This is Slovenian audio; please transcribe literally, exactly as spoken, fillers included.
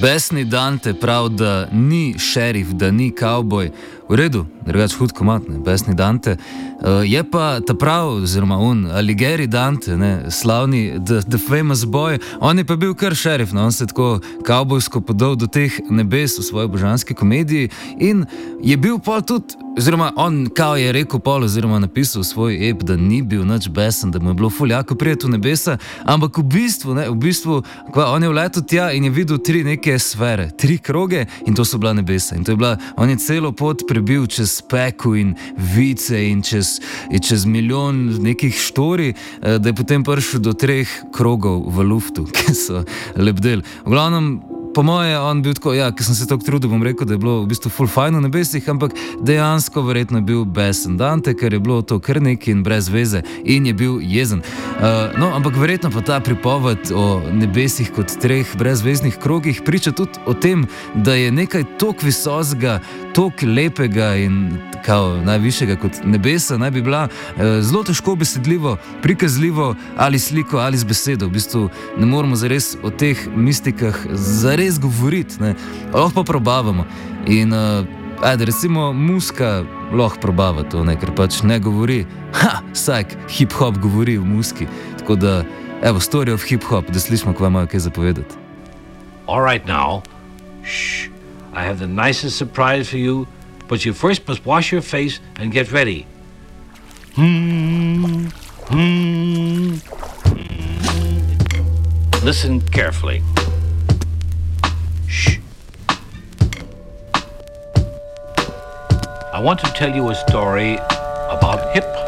Besni Dante pravi, da ni šerif, da ni kavboj. V redu, drugač hud komat, ne, Besni Dante. Uh, je pa ta prav, oziroma on, Alighieri Dante, ne, slavni, the, the famous boy, on je pa bil kar šerif, no, on se tako kavbojsko podal do teh nebes v svoji božanski komediji in je bil pol tudi, oziroma on kao je rekel pol, oziroma napisal svoj ep, da ni bil nič besen, da mu je bilo ful jako prijeti v nebesa, ampak v bistvu, ne, v bistvu, kva, on je vletel tja in je videl tri neke sfere, tri kroge in to so bila nebesa. In to je bila, on je celo pot prebil čez peku in vice in čez, in čez milijon nekih štori, da je potem prišel do treh krogov v luftu, ki so lebdeli. V glavnem, po moje, on bil tako, ja, ker sem se tako trudil, bom rekel, da je bilo v bistvu ful fajn v nebesih, ampak dejansko verjetno je bil besen Dante, ker je bilo to kar nekaj in brez veze in je bil jezen. Uh, no, ampak verjetno pa ta pripoved o nebesih kot treh brezveznih krogih priča tudi o tem, da je nekaj toliko visokega, toliko lepega in kao najvišjega kot nebesa, naj bi bila eh, zelo težko besedljivo, prikazljivo ali sliko ali z besedo. V bistvu ne moramo zares o teh mistikah zares govoriti, ne. Lahko pa probavamo. In uh, ajde, recimo muska lahko probava to, ne, ker pač ne govori. Ha, sajk, hip-hop govori v muski. Tako da, evo, story of hip-hop, da slišimo, kva imajo kaj zapovedati. All right now, shh, I have the nicest surprise for you. But you first must wash your face and get ready. Hmm, hmm, hmm. Listen carefully. Shh. I want to tell you a story about hip